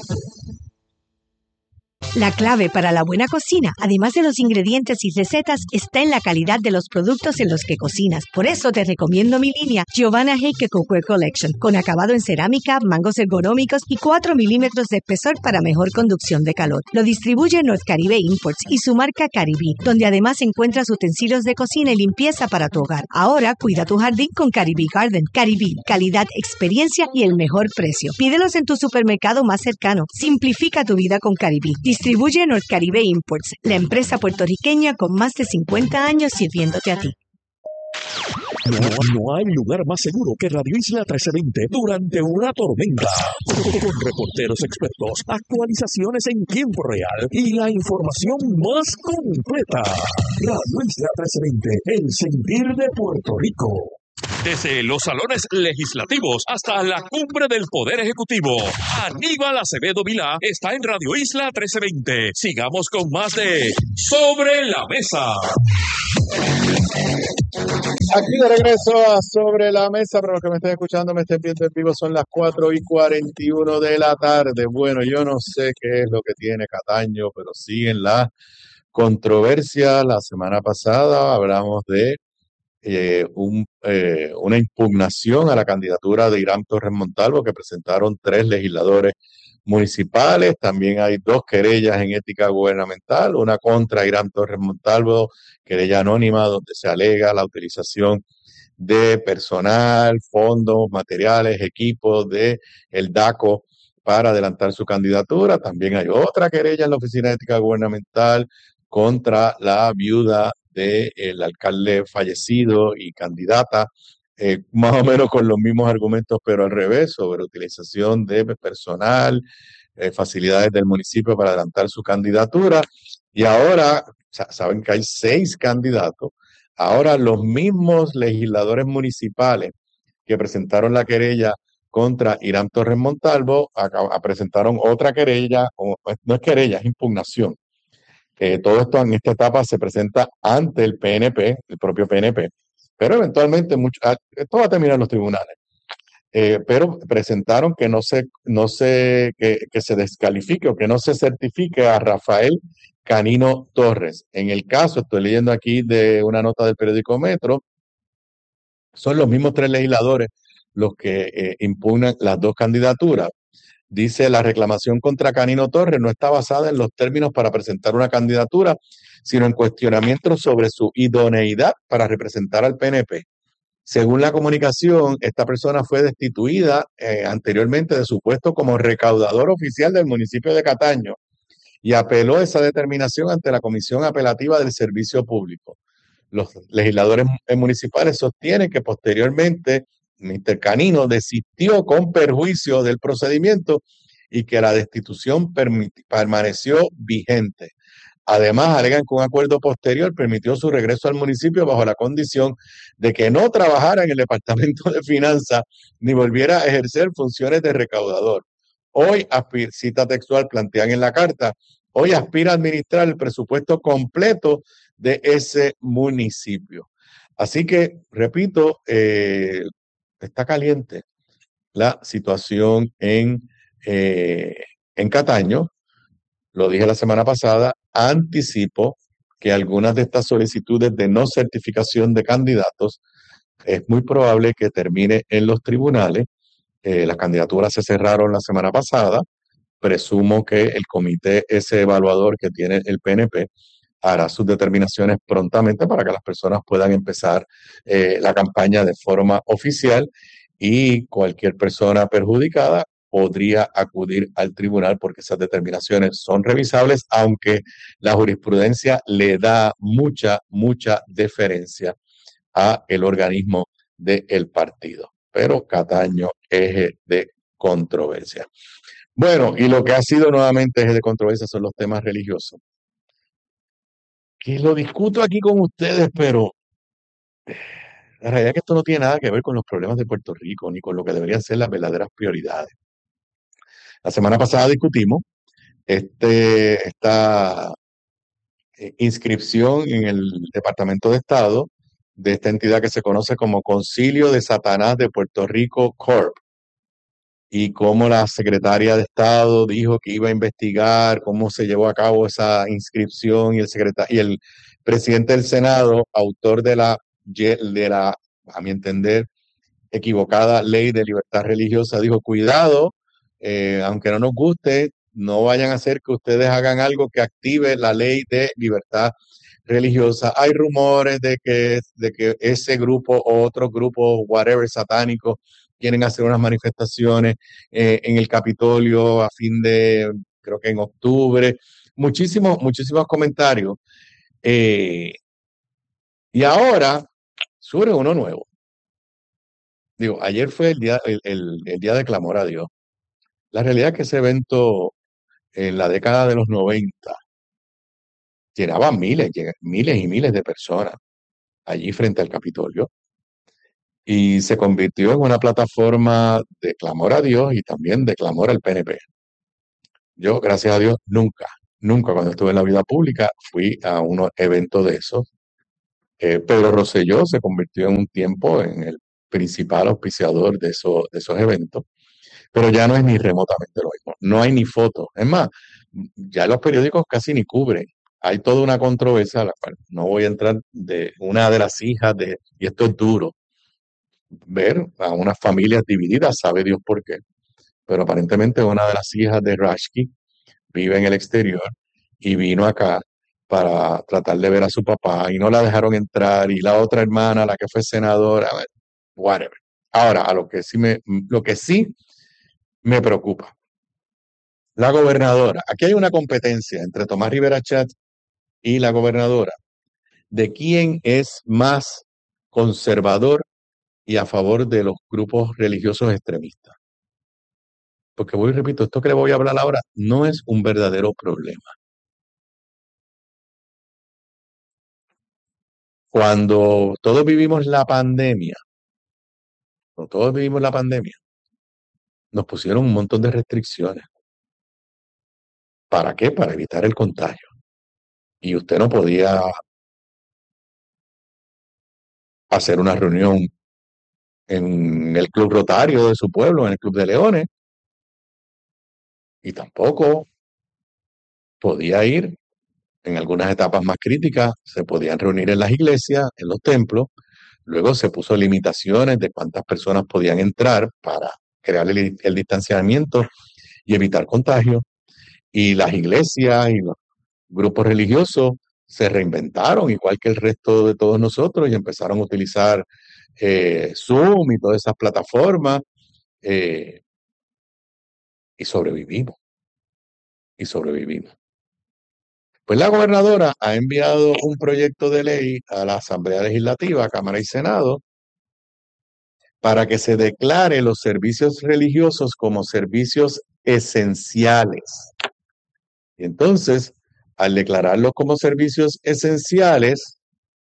La clave para la buena cocina, además de los ingredientes y recetas, está en la calidad de los productos en los que cocinas. Por eso te recomiendo mi línea Giovanna Heike Cookware Collection, con acabado en cerámica, mangos ergonómicos y cuatro milímetros de espesor para mejor conducción de calor. Lo distribuye North Caribe Imports y su marca Caribí, donde además encuentras utensilios de cocina y limpieza para tu hogar. Ahora cuida tu jardín con Caribí Garden. Caribí, calidad, experiencia y el mejor precio. Pídelos en tu supermercado más cercano. Simplifica tu vida con Caribí. Distribuye North Caribe Imports, la empresa puertorriqueña con más de cincuenta años sirviéndote a ti. No, no hay lugar más seguro que Radio Isla trece veinte durante una tormenta. Con reporteros expertos, actualizaciones en tiempo real y la información más completa. Radio Isla trece veinte, el sentir de Puerto Rico. Desde los salones legislativos hasta la cumbre del Poder Ejecutivo, Aníbal Acevedo Vilá está en Radio Isla trece veinte. Sigamos con más de Sobre la Mesa. Aquí de regreso a Sobre la Mesa, para los que me estén escuchando, me estén viendo en vivo, son las cuatro y cuarenta y uno de la tarde. Bueno, yo no sé qué es lo que tiene Cataño, pero siguen las controversias. La semana pasada hablamos de eh, un, eh, una impugnación a la candidatura de Irán Torres Montalvo que presentaron tres legisladores municipales. También hay dos querellas en ética gubernamental, una contra Irán Torres Montalvo, querella anónima donde se alega la utilización de personal, fondos, materiales, equipos de el DACO para adelantar su candidatura. También hay otra querella en la Oficina de Ética Gubernamental contra la viuda del alcalde fallecido y candidata, eh, más o menos con los mismos argumentos, pero al revés, sobre utilización de personal, eh, facilidades del municipio para adelantar su candidatura. Y ahora, saben que hay seis candidatos, ahora los mismos legisladores municipales que presentaron la querella contra Irán Torres Montalvo acá, presentaron otra querella, o, no es querella, es impugnación. Eh, todo esto en esta etapa se presenta ante el P N P, el propio P N P, pero eventualmente mucho, esto va a terminar en los tribunales. Eh, pero presentaron que no se, no se, que, que se descalifique o que no se certifique a Rafael Canino Torres. En el caso, estoy leyendo aquí de una nota del periódico Metro, son los mismos tres legisladores los que eh, impugnan las dos candidaturas. Dice, la reclamación contra Canino Torres no está basada en los términos para presentar una candidatura, sino en cuestionamientos sobre su idoneidad para representar al P N P. Según la comunicación, esta persona fue destituida eh, anteriormente de su puesto como recaudador oficial del municipio de Cataño y apeló esa determinación ante la Comisión Apelativa del Servicio Público. Los legisladores municipales sostienen que posteriormente mister Canino desistió con perjuicio del procedimiento y que la destitución permaneció vigente. Además, alegan que un acuerdo posterior permitió su regreso al municipio bajo la condición de que no trabajara en el Departamento de Finanzas ni volviera a ejercer funciones de recaudador. Hoy, cita textual, plantean en la carta, hoy aspira a administrar el presupuesto completo de ese municipio. Así que, repito, eh, está caliente la situación en, eh, en Cataño. Lo dije la semana pasada, anticipo que algunas de estas solicitudes de no certificación de candidatos es muy probable que termine en los tribunales. Eh, las candidaturas se cerraron la semana pasada. Presumo que el comité ese evaluador que tiene el P N P hará sus determinaciones prontamente para que las personas puedan empezar eh, la campaña de forma oficial y cualquier persona perjudicada podría acudir al tribunal porque esas determinaciones son revisables, aunque la jurisprudencia le da mucha, mucha deferencia a el organismo del partido. Pero Cataño, eje de controversia. Bueno, y lo que ha sido nuevamente eje de controversia son los temas religiosos. Que lo discuto aquí con ustedes, pero la realidad es que esto no tiene nada que ver con los problemas de Puerto Rico, ni con lo que deberían ser las verdaderas prioridades. La semana pasada discutimos este, esta eh, inscripción en el Departamento de Estado de esta entidad que se conoce como Concilio de Satanás de Puerto Rico Corp. Y cómo la secretaria de Estado dijo que iba a investigar cómo se llevó a cabo esa inscripción y el secretario y el presidente del Senado, autor de la, de la, a mi entender, equivocada ley de libertad religiosa, dijo, cuidado, eh, aunque no nos guste, no vayan a hacer que ustedes hagan algo que active la ley de libertad religiosa. Hay rumores de que, de que ese grupo o otros grupos, whatever, satánicos, quieren hacer unas manifestaciones eh, en el Capitolio a fin de, creo que en octubre. Muchísimos, muchísimos comentarios. Eh, y ahora surge uno nuevo. Digo, ayer fue el día, el, el, el día de clamor a Dios. La realidad es que ese evento en la década de los noventa llenaba miles, miles y miles de personas allí frente al Capitolio. y se convirtió en una plataforma de clamor a Dios y también de clamor al P N P. Yo, gracias a Dios, nunca, nunca cuando estuve en la vida pública fui a unos eventos de esos. Eh, Pedro Rosselló se convirtió en un tiempo en el principal auspiciador de esos, de esos eventos, pero ya no es ni remotamente lo mismo. No hay ni fotos. Es más, ya los periódicos casi ni cubren. Hay toda una controversia, a la cual no voy a entrar, de una de las hijas de, y esto es duro, ver a unas familias divididas, sabe Dios por qué, pero aparentemente una de las hijas de Rashki vive en el exterior y vino acá para tratar de ver a su papá y no la dejaron entrar y la otra hermana, la que fue senadora, bueno, whatever. Ahora, a lo que sí me, lo que sí me preocupa, la gobernadora, aquí hay una competencia entre Tomás Rivera Chat y la gobernadora de quién es más conservador y a favor de los grupos religiosos extremistas. Porque voy y repito, esto que le voy a hablar ahora no es un verdadero problema. Cuando todos vivimos la pandemia, cuando todos vivimos la pandemia, nos pusieron un montón de restricciones. ¿Para qué? Para evitar el contagio. Y usted no podía hacer una reunión en el club rotario de su pueblo, en el Club de Leones, y tampoco podía ir en algunas etapas más críticas, se podían reunir en las iglesias, en los templos. Luego se puso limitaciones de cuántas personas podían entrar para crear el, el distanciamiento y evitar contagio. Y las iglesias y los grupos religiosos se reinventaron, igual que el resto de todos nosotros, y empezaron a utilizar eh, Zoom y todas esas plataformas, eh, y sobrevivimos, y sobrevivimos. Pues la gobernadora ha enviado un proyecto de ley a la Asamblea Legislativa, Cámara y Senado, para que se declare los servicios religiosos como servicios esenciales. Y entonces, al declararlos como servicios esenciales,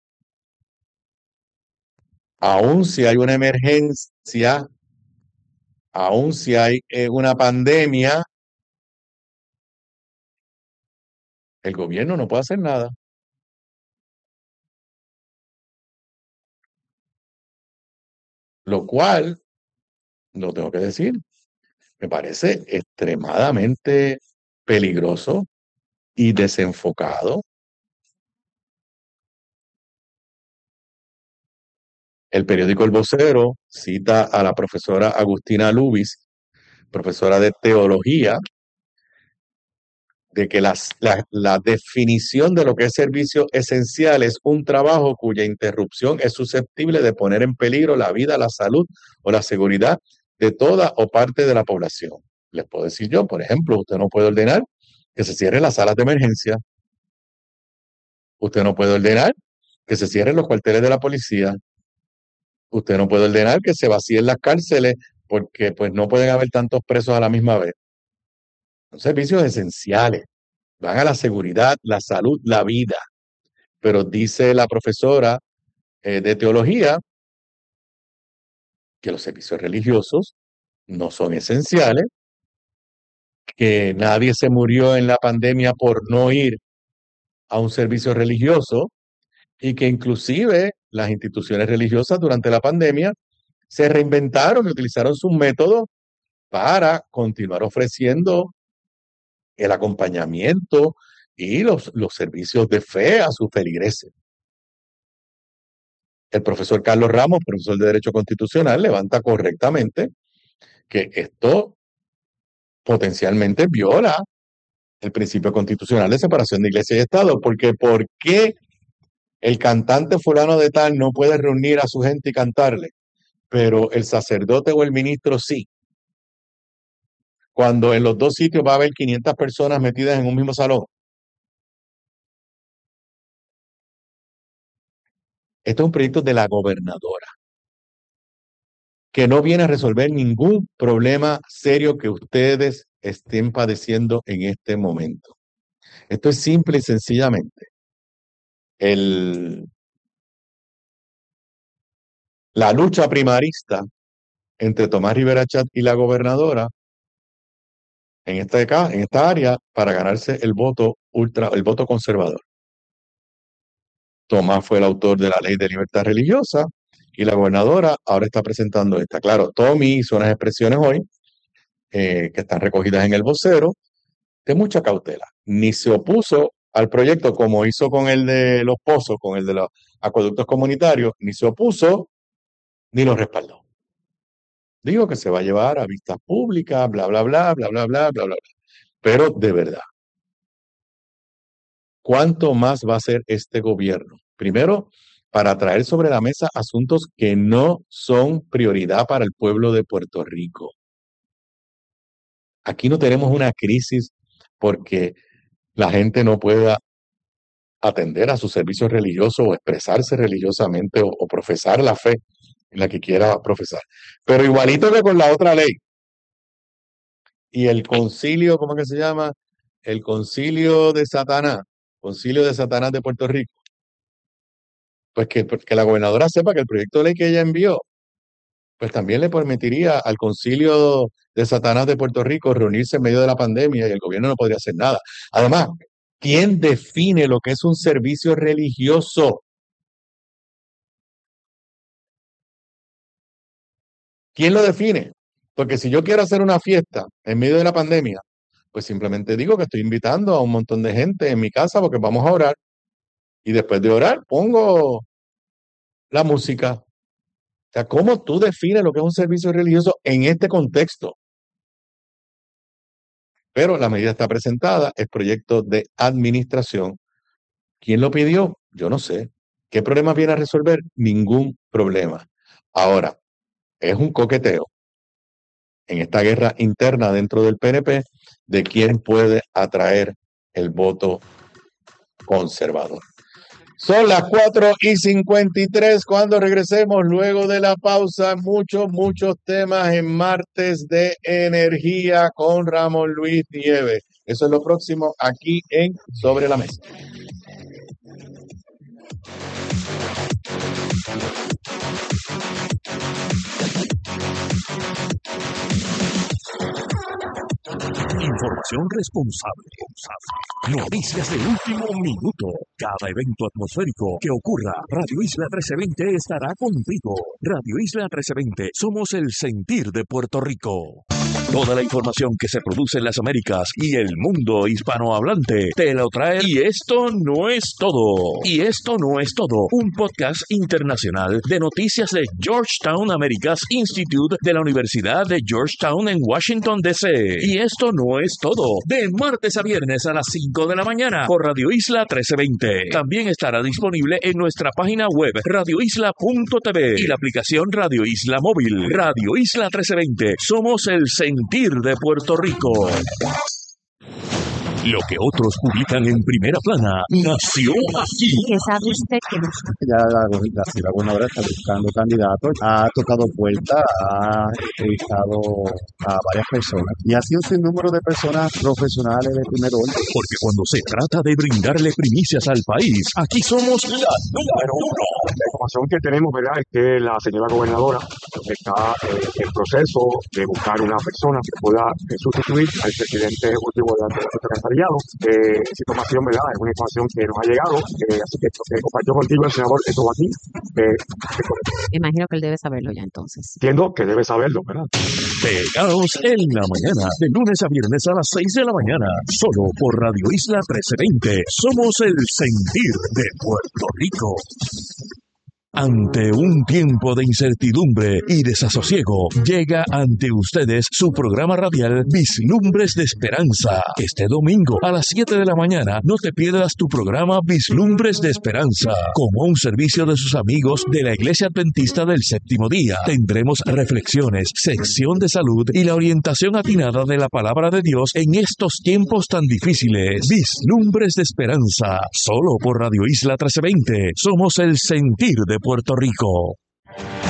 aun si hay una emergencia, aun si hay eh, una pandemia, el gobierno no puede hacer nada. Lo cual, lo tengo que decir, me parece extremadamente peligroso y desenfocado. El periódico El Vocero cita a la profesora Agustina Lubis, profesora de teología, de que las, la, la definición de lo que es servicio esencial es un trabajo cuya interrupción es susceptible de poner en peligro la vida, la salud o la seguridad de toda o parte de la población. Les puedo decir yo, por ejemplo, usted no puede ordenar que se cierren las salas de emergencia. Usted no puede ordenar que se cierren los cuarteles de la policía. Usted no puede ordenar que se vacíen las cárceles porque pues no pueden haber tantos presos a la misma vez. Son servicios esenciales. Van a la seguridad, la salud, la vida. Pero dice la profesora eh, de teología que los servicios religiosos no son esenciales, que nadie se murió en la pandemia por no ir a un servicio religioso y que inclusive las instituciones religiosas durante la pandemia se reinventaron y utilizaron sus métodos para continuar ofreciendo el acompañamiento y los, los servicios de fe a sus feligreses. El profesor Carlos Ramos, profesor de Derecho Constitucional, levanta correctamente que esto potencialmente viola el principio constitucional de separación de iglesia y Estado, porque ¿por qué el cantante fulano de tal no puede reunir a su gente y cantarle, pero el sacerdote o el ministro sí? Cuando en los dos sitios va a haber quinientas personas metidas en un mismo salón. Esto es un proyecto de la gobernadora, que no viene a resolver ningún problema serio que ustedes estén padeciendo en este momento. Esto es simple y sencillamente el, la lucha primarista entre Tomás Rivera Chat y la gobernadora en esta, en esta área para ganarse el voto ultra, el voto conservador. Tomás fue el autor de la ley de libertad religiosa y la gobernadora ahora está presentando esta. Claro, Tommy hizo unas expresiones hoy eh, que están recogidas en el vocero de mucha cautela. Ni se opuso al proyecto como hizo con el de los pozos, con el de los acueductos comunitarios, ni se opuso ni lo respaldó. Digo que se va a llevar a vistas públicas, bla, bla, bla, bla, bla, bla, bla, bla. Pero de verdad, ¿cuánto más va a hacer este gobierno? Primero, para traer sobre la mesa asuntos que no son prioridad para el pueblo de Puerto Rico. Aquí no tenemos una crisis porque la gente no pueda atender a sus servicios religiosos o expresarse religiosamente o, o profesar la fe en la que quiera profesar. Pero igualito que con la otra ley. Y el concilio, ¿cómo que se llama? El concilio de Satanás, concilio de Satanás de Puerto Rico. Pues que, que la gobernadora sepa que el proyecto de ley que ella envió, pues también le permitiría al concilio de Satanás de Puerto Rico reunirse en medio de la pandemia y el gobierno no podría hacer nada. Además, ¿quién define lo que es un servicio religioso? ¿Quién lo define? Porque si yo quiero hacer una fiesta en medio de la pandemia, pues simplemente digo que estoy invitando a un montón de gente en mi casa porque vamos a orar. Y después de orar, pongo la música. O sea, ¿cómo tú defines lo que es un servicio religioso en este contexto? Pero la medida está presentada, es proyecto de administración. ¿Quién lo pidió? Yo no sé. ¿Qué problema viene a resolver? Ningún problema. Ahora, es un coqueteo en esta guerra interna dentro del P N P de quién puede atraer el voto conservador. Son las cuatro y cincuenta y tres cuando regresemos luego de la pausa. Muchos, muchos temas en Martes de Energía con Ramón Luis Nieves. Eso es lo próximo aquí en Sobre la Mesa. Información responsable. Noticias de último minuto. Cada evento atmosférico que ocurra, Radio Isla trece veinte estará contigo. Radio Isla trece veinte, somos el sentir de Puerto Rico. Toda la información que se produce en las Américas y el mundo hispanohablante te lo trae. Y esto no es todo. Y esto no es todo. Un podcast internacional de noticias de Georgetown Americas Institute de la Universidad de Georgetown en Washington, D C Y esto no es todo. De martes a viernes a las cinco de la mañana por Radio Isla trece veinte. También estará disponible en nuestra página web radio isla punto t v y la aplicación Radio Isla Móvil. Radio Isla trece veinte. Somos el sentir de Puerto Rico. Lo que otros publican en primera plana nació aquí. ¿Qué sabe usted que no? Ya la, la, si la gobernadora está buscando candidatos, ha tocado puertas, ha entrevistado a varias personas y ha sido un sinnúmero de personas profesionales de primer orden. Porque cuando se trata de brindarle primicias al país, aquí somos la número uno. La información que tenemos, ¿verdad?, es que la señora gobernadora está eh, en proceso de buscar una persona que pueda eh, sustituir al presidente ejecutivo de la Secretaría. Eh, esa información, ¿verdad?, es una información que nos ha llegado, eh, así que eh, compartió contigo el senador esto aquí. Eh, Me imagino que él debe saberlo ya entonces. Entiendo que debe saberlo, ¿verdad? Pegados en la mañana, de lunes a viernes a las seis de la mañana, solo por Radio Isla trece veinte. Somos el sentir de Puerto Rico. Ante un tiempo de incertidumbre y desasosiego, llega ante ustedes su programa radial Vislumbres de Esperanza. Este domingo a las siete de la mañana no te pierdas tu programa Vislumbres de Esperanza. Como un servicio de sus amigos de la Iglesia Adventista del Séptimo Día, tendremos reflexiones, sección de salud y la orientación atinada de la Palabra de Dios en estos tiempos tan difíciles. Vislumbres de Esperanza, solo por Radio Isla trece veinte. Somos el sentir de Puerto Rico.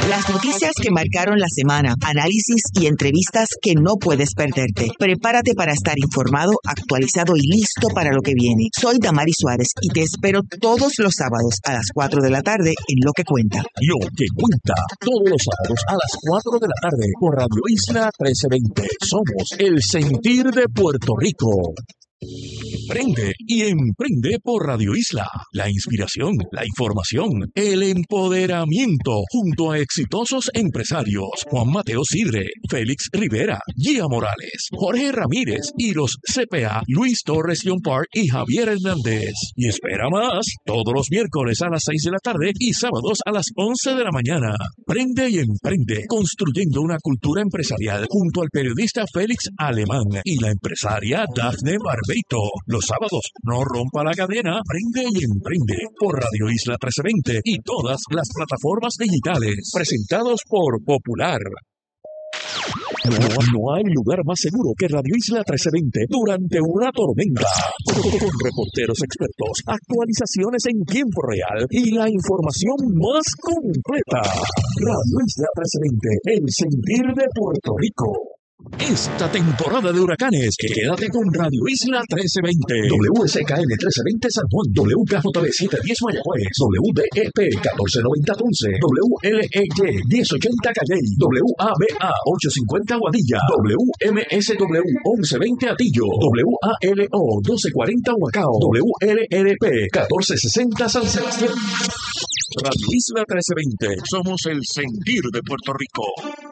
Las noticias que marcaron la semana, análisis y entrevistas que no puedes perderte. Prepárate para estar informado, actualizado y listo para lo que viene. Soy Damari Suárez y te espero todos los sábados a las cuatro de la tarde en Lo que Cuenta. Lo que cuenta todos los sábados a las cuatro de la tarde por Radio Isla trece veinte. Somos el sentir de Puerto Rico. Prende y emprende por Radio Isla. La inspiración, la información, el empoderamiento junto a exitosos empresarios Juan Mateo Sidre, Félix Rivera, Gia Morales, Jorge Ramírez y los C P A Luis Torres John Park y Javier Hernández. Y espera más, todos los miércoles a las seis de la tarde y sábados a las once de la mañana. Prende y emprende, construyendo una cultura empresarial junto al periodista Félix Alemán y la empresaria Dafne Barbeito. Los sábados, no rompa la cadena, prende y emprende por Radio Isla trece veinte y todas las plataformas digitales, presentados por Popular. No, no hay lugar más seguro que Radio Isla trece veinte durante una tormenta. Con reporteros expertos, actualizaciones en tiempo real y la información más completa. Radio Isla trece veinte, el sentir de Puerto Rico. Esta temporada de huracanes, quédate con Radio Isla trece veinte, W S K N trece veinte San Juan, W K J B setecientos diez Mayagüez, W D E P catorce noventa Ponce, W L E Y diez ochenta Calley, W A B A ochocientos cincuenta Guadilla, W M S W once veinte Atillo, W A L O doce cuarenta Huacao, W L R P catorce sesenta San Sebastián. Radio Isla trece veinte, somos el sentir de Puerto Rico.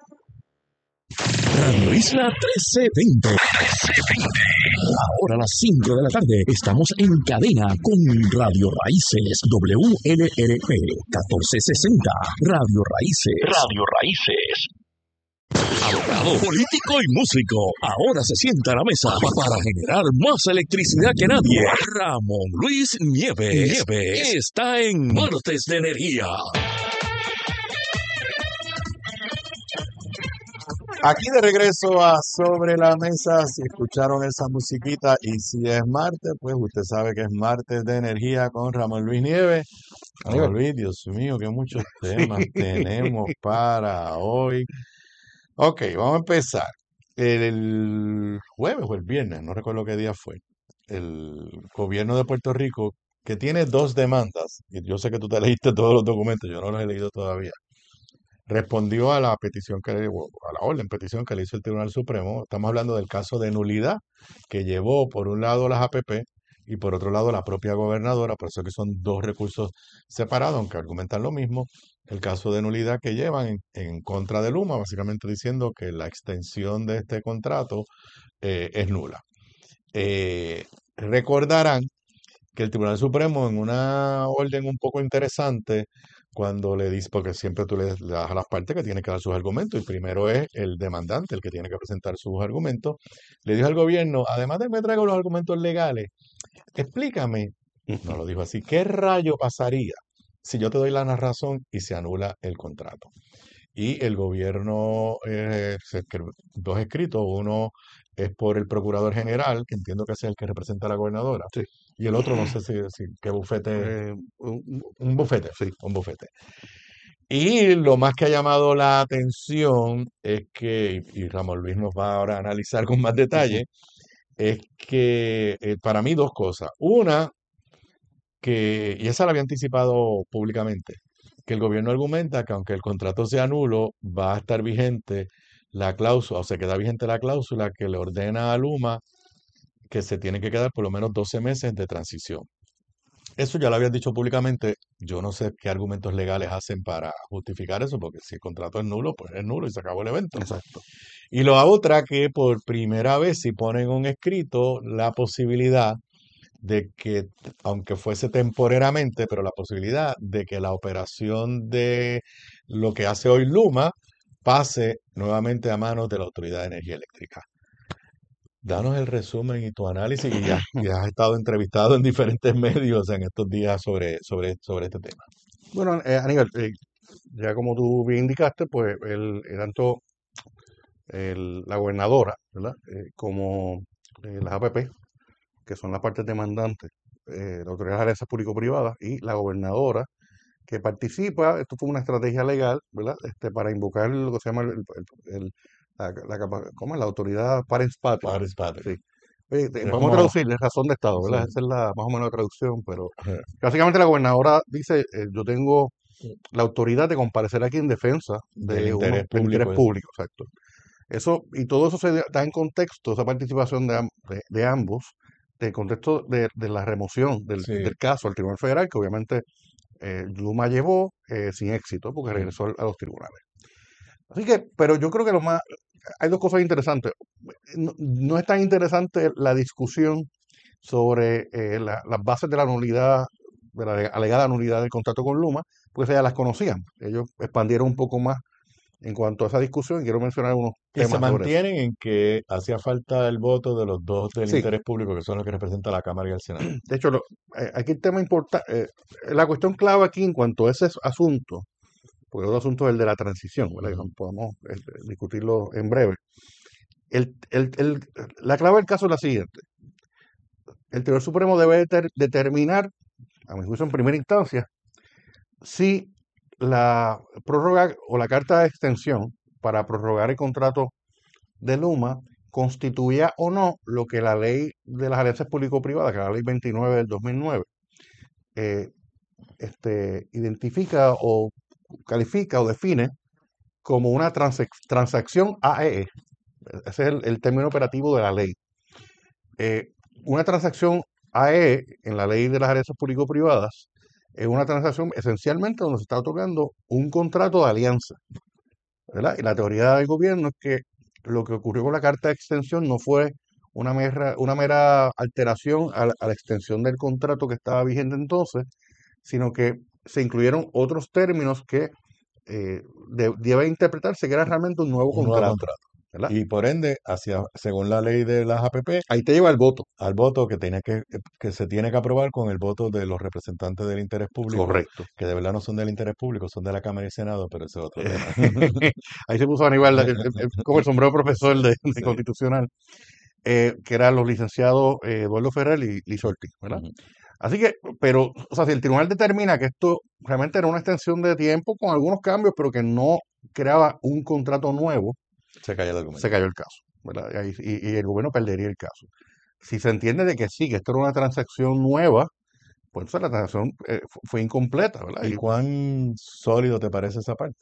Radio Isla trece veinte. Ahora a las cinco de la tarde estamos en cadena con Radio Raíces, W L R P catorce sesenta. Radio Raíces. Radio Raíces. Abogado, político y músico, ahora se sienta a la mesa para generar más electricidad que nadie. Ramón Luis Nieves, Nieves está en Martes de Energía. Aquí de regreso a Sobre la Mesa, si escucharon esa musiquita y si es martes, pues usted sabe que es martes de energía con Ramón Luis Nieves. Ramón Luis, Dios mío, que muchos temas tenemos para hoy. Ok, vamos a empezar. El jueves o el viernes, no recuerdo qué día fue, el gobierno de Puerto Rico, que tiene dos demandas, y yo sé que tú te leíste todos los documentos, yo no los he leído todavía, respondió a la petición que le, a la orden petición que le hizo el Tribunal Supremo. Estamos hablando del caso de nulidad que llevó por un lado las A P P y por otro lado la propia gobernadora, por eso que son dos recursos separados, aunque argumentan lo mismo. El caso de nulidad que llevan en, en contra de Luma, básicamente diciendo que la extensión de este contrato eh, es nula. Eh, recordarán que el Tribunal Supremo, en una orden un poco interesante, cuando le dice, porque siempre tú le, le das a las partes que tienen que dar sus argumentos, y primero es el demandante el que tiene que presentar sus argumentos, le dijo al gobierno, además de que me traigo los argumentos legales, explícame, no lo dijo así, ¿qué rayo pasaría si yo te doy la razón y se anula el contrato? Y el gobierno, eh, se escri- dos escritos, uno es por el procurador general, que entiendo que es el que representa a la gobernadora, Sí. y el otro no sé si, si qué bufete, Eh, un- un bufete, sí. un bufete. Y lo más que ha llamado la atención es que, y y Ramón Luis nos va ahora a analizar con más detalle, es que eh, para mí dos cosas. Una, que, y esa la había anticipado públicamente, que el gobierno argumenta que aunque el contrato sea nulo, va a estar vigente la cláusula, o se queda vigente la cláusula que le ordena a Luma que se tiene que quedar por lo menos doce meses de transición. Eso ya lo habían dicho públicamente. Yo no sé qué argumentos legales hacen para justificar eso, porque si el contrato es nulo, pues es nulo y se acabó el evento. Exacto. Y la otra, que por primera vez si ponen un escrito la posibilidad de que, aunque fuese temporeramente, pero la posibilidad de que la operación de lo que hace hoy Luma pase nuevamente a manos de la Autoridad de Energía Eléctrica. Danos el resumen y tu análisis, y ya, ya has estado entrevistado en diferentes medios en estos días sobre, sobre, sobre este tema. Bueno, eh, Aníbal, eh, ya como tú bien indicaste, pues el, el tanto el- la gobernadora, ¿verdad? Eh, como eh, las A P P, que son las partes demandantes, eh, la Autoridad de Alianzas Público-Privadas, y la gobernadora que participa, esto fue una estrategia legal, ¿verdad? Este, para invocar lo que se llama el, el- el- la, la capa- ¿cómo es? La autoridad parens patriae. Paris Patrick. Sí. Oye, te- Es vamos a como, traducirle razón de Estado, ¿verdad? sí, Esa es la, más o menos la traducción, pero ajá, básicamente la gobernadora dice, eh, yo tengo la autoridad de comparecer aquí en defensa del de uno, interés del interés público. es- público, exacto. Eso, y todo eso se da en contexto, esa participación de, am- de, de ambos, del contexto de, de la remoción del, Sí, del caso al Tribunal Federal, que obviamente eh, Luma llevó eh, sin éxito, porque mm, regresó al- a los tribunales. Así que, pero yo creo que lo más, hay dos cosas interesantes. No, no es tan interesante la discusión sobre eh, la- las bases de la nulidad, de la alegada nulidad del contrato con Luma, pues ellas las conocían. Ellos expandieron un poco más en cuanto a esa discusión y quiero mencionar unos que se temas sobre eso. mantienen en que hacía falta el voto de los dos del Sí, interés público, que son los que representa la Cámara y el Senado. de hecho, lo- eh, aquí el tema importante, la cuestión clave aquí en cuanto a ese asunto, porque el otro asunto es el de la transición, ¿verdad? Que Ujú. podemos eh, discutirlo en breve. El, el- el- la clave del caso es la siguiente. El Tribunal Supremo debe deter- determinar, a mi juicio en primera instancia, si la prórroga o la carta de extensión para prorrogar el contrato de Luma constituía o no lo que la ley de las alianzas público-privadas, que es la ley veintinueve del dos mil nueve, eh, este, identifica o califica o define como una transac- transacción A E E. Ese es el, el término operativo de la ley. Eh, una transacción A E E en la ley de las alianzas público-privadas es una transacción esencialmente donde se está otorgando un contrato de alianza, ¿verdad? Y la teoría del gobierno es que lo que ocurrió con la carta de extensión no fue una mera, una mera alteración a la, a la extensión del contrato que estaba vigente entonces, sino que se incluyeron otros términos que eh, de- debe interpretarse que era realmente un nuevo Un nuevo contrato, contrato. ¿verdad? Y por ende, hacia, según la ley de las A P P, Ahí te lleva el voto. al voto que tiene que, que se tiene que aprobar con el voto de los representantes del interés público, Correcto. que de verdad no son del interés público, son de la Cámara y Senado, pero ese es otro tema. Ahí se puso Aníbal el- el- el- como el sombrero profesor de, de Sí. constitucional, eh, que eran los licenciados eh, Eduardo Ferrer y Liz Ortiz, ¿verdad? Ujú. Así que, pero, o sea, si el tribunal determina que esto realmente era una extensión de tiempo con algunos cambios, pero que no creaba un contrato nuevo, Se calla el argumento. se cayó el caso, ¿verdad? Y, ahí- y- y el gobierno perdería el caso. Si se entiende de que sí, que esto era una transacción nueva, pues entonces la transacción eh, fu- fue incompleta, ¿verdad? ¿Y Y cuán sólido te parece esa parte?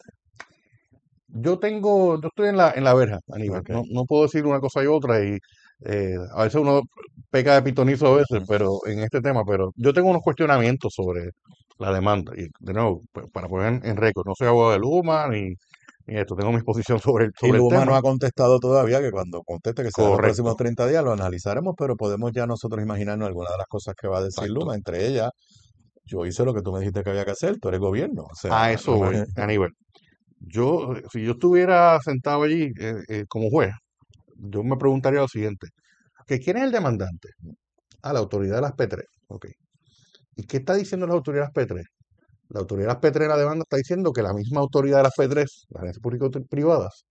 yo tengo, yo estoy en la, en la verja, Aníbal. Ok. No, no puedo decir una cosa y otra y eh, a veces uno peca de pitonizo a veces, pero en este tema, pero yo tengo unos cuestionamientos sobre la demanda y de nuevo, pues, para poner en, en récord, no soy abogado de Luma ni, ni esto, tengo mi posición sobre el, Y sobre el Luma tema. no ha contestado todavía, que cuando conteste, que será los próximos Correcto, treinta días, lo analizaremos, pero podemos ya nosotros imaginarnos algunas de las cosas que va a decir exacto. Luma, entre ellas, yo hice lo que tú me dijiste que había que hacer, tú eres gobierno, o A sea, eso no voy, me... Aníbal. Yo, si yo estuviera sentado allí eh, eh, como juez, yo me preguntaría lo siguiente, que ¿quién es el demandante? Ah, la autoridad de las P tres. Ok. ¿Y qué está diciendo la autoridad de las P tres? La autoridad de las P tres en la demanda está diciendo que la misma autoridad de las P tres, las agencias público-privadas,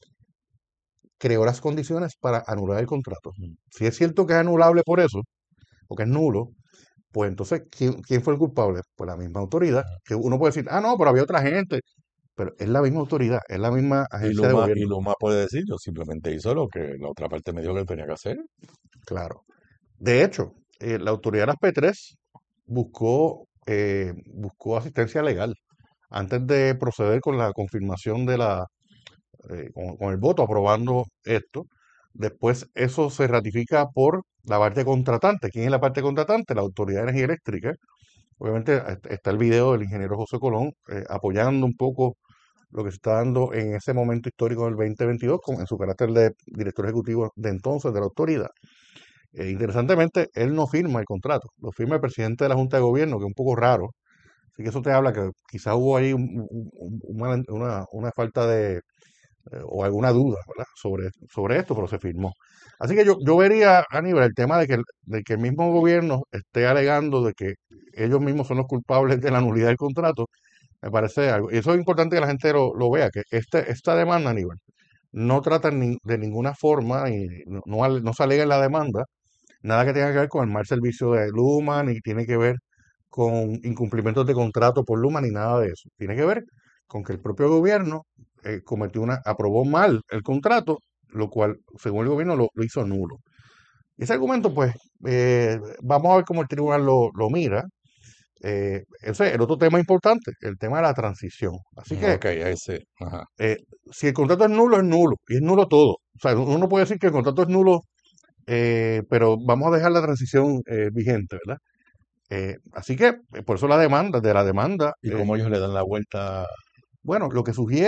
creó las condiciones para anular el contrato. Si es cierto que es anulable por eso, o que es nulo, pues entonces, ¿quién, quién fue el culpable? Pues la misma autoridad. Que uno puede decir, ah, no, pero había otra gente. Pero es la misma autoridad, es la misma Y agencia de Luma, y gobierno. Luma puede decir, yo simplemente hice lo que la otra parte me dijo que él tenía que hacer. Claro. De hecho, eh, la autoridad de las P tres buscó, eh, buscó asistencia legal antes de proceder con la confirmación de la, eh, con, con el voto aprobando esto. Después eso se ratifica por la parte contratante. ¿Quién es la parte contratante? La Autoridad de Energía Eléctrica. Obviamente est- está el video del ingeniero José Colón eh, apoyando un poco lo que se está dando en ese momento histórico del veinte veintidós con, en su carácter de director ejecutivo de entonces de la autoridad. Eh, interesantemente, él no firma el contrato, lo firma el presidente de la Junta de Gobierno, que es un poco raro. Así que eso te habla que quizás hubo ahí un- un- un- una, una- una falta de, eh, o alguna duda, ¿verdad? sobre, sobre esto, pero se firmó. Así que yo, yo vería, Aníbal, el tema de que, el- de que el mismo gobierno esté alegando de que ellos mismos son los culpables de la nulidad del contrato, me parece algo. Y eso es importante que la gente lo, lo vea, que este, esta demanda, Aníbal, no trata ni- de ninguna forma, y no, no, al- no se alega en la demanda, nada que tenga que ver con el mal servicio de Luma, ni tiene que ver con incumplimientos de contrato por Luma ni nada de eso. Tiene que ver con que el propio gobierno eh, cometió una, aprobó mal el contrato, lo cual, según el gobierno, lo, lo hizo nulo. Y ese argumento, pues, eh, vamos a ver cómo el tribunal lo, lo mira. Eh, ese es el otro tema importante, el tema de la transición. Así que, Ok, ese. Ajá. eh, si el contrato es nulo, es nulo, y es nulo todo. O sea, uno puede decir que el contrato es nulo, eh, pero vamos a dejar la transición eh, vigente, ¿verdad? Eh, así que, eh, por eso la demanda, de la demanda, ¿Y eh, cómo ellos le dan la vuelta? bueno, lo que sugiere